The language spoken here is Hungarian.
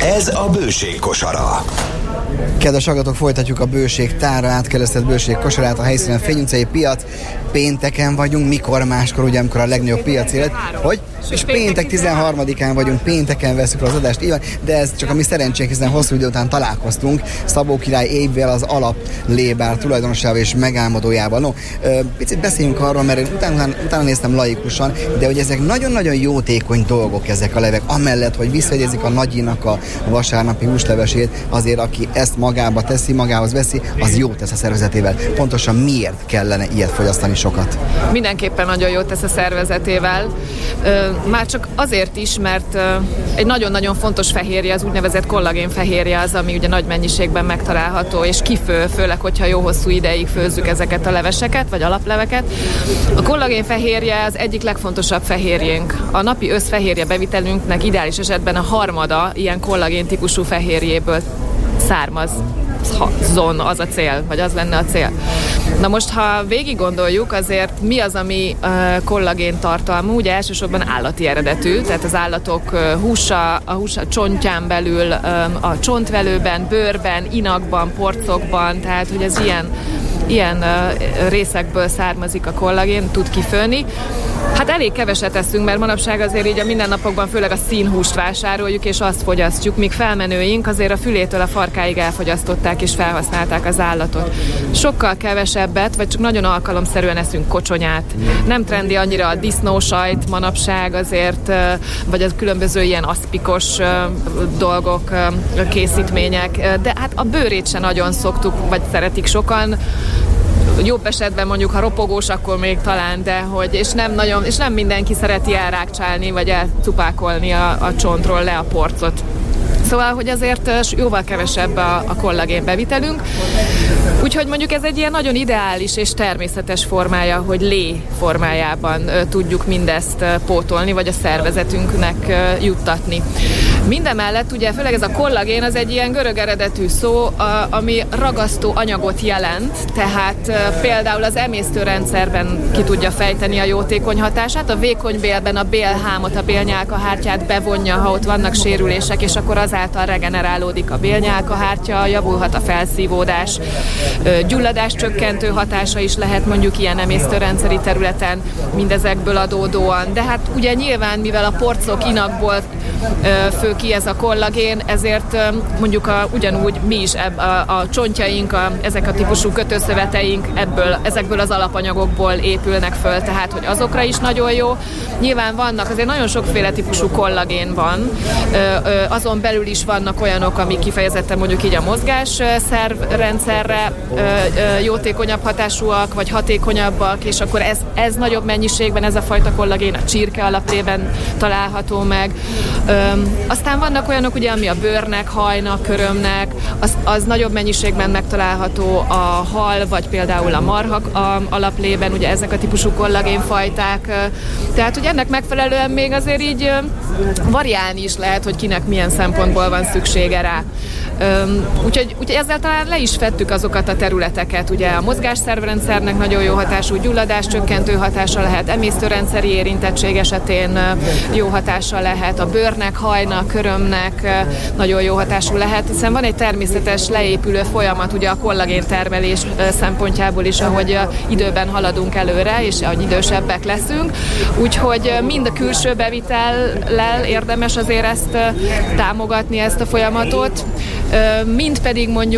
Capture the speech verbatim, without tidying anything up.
Ez a Bőség kosara. Kedves hallgatók, folytatjuk a Bőség tára átkeresztett Bőség kosarát, a helyszínen Fény utcai piac. Pénteken vagyunk, mikor máskor, ugye, amikor a legnagyobb piac élet. Hogy? És péntek tizenharmadikán vagyunk, pénteken veszük az adást, így, de ez csak a mi szerencsénk, hiszen hosszú idő után találkoztunk Szabó király évvel az alap lébár tulajdonosával és megálmodójával. No, picit beszéljünk arról, mert én utána, utána, utána néztem laikusan, de hogy ezek nagyon-nagyon jótékony dolgok, ezek a levek. Amellett, hogy visszaidézik a nagyinak a vasárnapi húslevesét, azért aki ezt magába teszi, magához veszi, az jót tesz a szervezetével. Pontosan miért kellene ilyet fogyasztani sokat? Mindenképpen nagyon jót tesz a szervezetével. Már csak azért is, mert egy nagyon-nagyon fontos fehérje, az úgynevezett kollagén fehérje az, ami ugye nagy mennyiségben megtalálható, és kifő, főleg, hogyha jó hosszú ideig főzzük ezeket a leveseket, vagy alapleveket. A kollagén fehérje az egyik legfontosabb fehérjénk. A napi összfehérje bevitelünknek ideális esetben a harmada ilyen kollagén típusú fehérjéből származ. Zon az a cél, vagy az lenne a cél. Na most, ha végig gondoljuk, azért mi az, ami uh, kollagén tartalmú? Ugye elsősorban állati eredetű, tehát az állatok uh, húsa, a hús a csontján belül, um, a csontvelőben, bőrben, inakban, porcokban, tehát hogy ez ilyen, ilyen uh, részekből származik a kollagén, tud kifőni. Hát elég keveset eszünk, mert manapság azért így a mindennapokban főleg a színhúst vásároljuk, és azt fogyasztjuk, míg felmenőink azért a fülétől a farkáig elfogyasztották és felhasználták az állatot. Sokkal kevesebbet, vagy csak nagyon alkalomszerűen eszünk kocsonyát. Nem trendi annyira a disznósajt manapság azért, vagy az különböző ilyen aszpikos dolgok, készítmények, de hát a bőrét se nagyon szoktuk, vagy szeretik sokan. Jobb esetben mondjuk, ha ropogós, akkor még talán, de hogy, és nem nagyon, és nem mindenki szereti elrákcsálni, vagy elcupákolni a, a csontról le a porcot. Szóval, hogy azért jóval kevesebb a, a kollagén bevitelünk. Úgyhogy mondjuk ez egy ilyen nagyon ideális és természetes formája, hogy lé formájában ö, tudjuk mindezt ö, pótolni, vagy a szervezetünknek ö, juttatni. Mindemellett ugye főleg ez a kollagén az egy ilyen görög eredetű szó, a, ami ragasztó anyagot jelent, tehát ö, például az emésztőrendszerben ki tudja fejteni a jótékony hatását, a vékony bélben a bélhámot, a bélnyálkahártyát bevonja, ha ott vannak sérülések, és akkor azáltal regenerálódik a bélnyálkahártya, javulhat a felszívódás, gyulladás csökkentő hatása is lehet mondjuk ilyen emésztőrendszeri területen mindezekből adódóan. De hát ugye nyilván, mivel a porcok inakból fő ki ez a kollagén, ezért mondjuk a, ugyanúgy mi is ebb, a, a csontjaink, a, ezek a típusú kötőszöveteink ebből, ezekből az alapanyagokból épülnek föl, tehát hogy azokra is nagyon jó. Nyilván vannak, azért nagyon sokféle típusú kollagén van, azon belül is vannak olyanok, amik kifejezetten mondjuk így a mozgásszervrendszerre jótékonyabb hatásúak, vagy hatékonyabbak, és akkor ez, ez nagyobb mennyiségben, ez a fajta kollagén a csirke alaplében található meg. Öm, aztán vannak olyanok, ugye, ami a bőrnek, hajnak, körömnek, az, az nagyobb mennyiségben megtalálható a hal, vagy például a marha a alaplében, ugye ezek a típusú kollagénfajták. Tehát, hogy ennek megfelelően még azért így variálni is lehet, hogy kinek milyen szempontból van szüksége rá. Öm, úgyhogy, úgyhogy ezzel talán le is fettük azokat a területeket. Ugye a mozgásszervrendszernek nagyon jó hatású, gyulladás csökkentő hatása lehet, emésztőrendszeri érintettség esetén jó hatása lehet, a bőrnek, hajnak, körömnek nagyon jó hatású lehet, hiszen van egy természetes leépülő folyamat ugye a kollagén termelés szempontjából is, ahogy időben haladunk előre, és ahogy idősebbek leszünk. Úgyhogy mind a külső bevitellel érdemes azért ezt támogatni, ezt a folyamatot, mind pedig mondjuk